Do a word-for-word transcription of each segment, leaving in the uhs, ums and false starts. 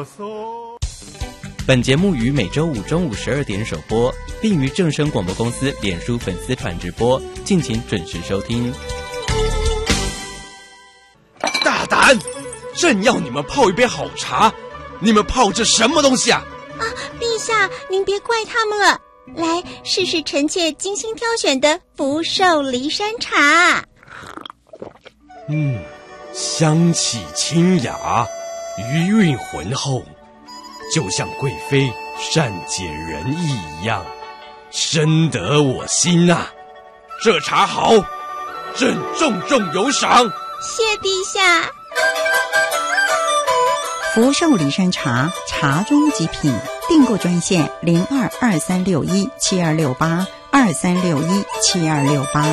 本节目于每周五中午十二点首播，并于正声广播公司脸书粉丝团直播，敬请准时收听。 大胆！朕要你们泡一杯好茶，你们泡这什么东西啊？ 啊，陛下，您别怪他们了。来，试试臣妾精心挑选的福寿梨山茶。 嗯，香气清雅，余韵浑厚，就像贵妃善解人意一样，深得我心啊！这茶好，朕重重有赏。 谢陛下。 福寿梨山茶，茶中极品。订购专线零二二三六一七二六八二三六一七二六八。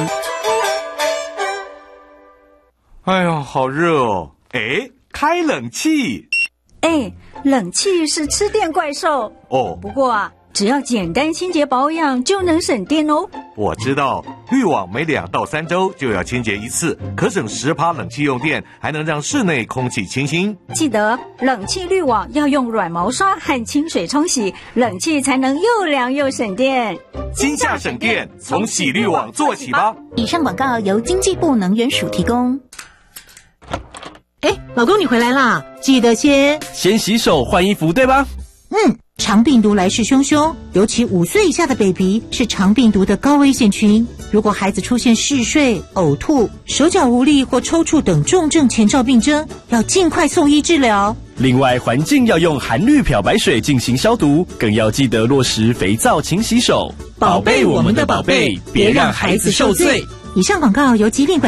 哎呀，好热哦！哎，开冷气。 哎，冷气是吃电怪兽哦。 不过啊，只要简单清洁保养就能省电哦。 我知道，滤网每两到三周就要清洁一次，可省十趴冷气用电，还能让室内空气清新。 记得冷气滤网要用软毛刷和清水冲洗，冷气才能又凉又省电。 今夏省电，从洗滤网做起吧。 以上广告由经济部能源署提供。 哎，老公你回来啦，记得先先洗手换衣服，对吧？ 嗯，肠病毒来势汹汹，尤其五岁以下的 baby 是肠病毒的高危险群。如果孩子出现嗜睡、呕吐、手脚无力或抽搐等重症前兆病征，要尽快送医治疗。 另外，环境要用含氯漂白水进行消毒，更要记得落实肥皂勤洗手， 宝贝我们的宝贝，别让孩子受罪。以上广告由疾病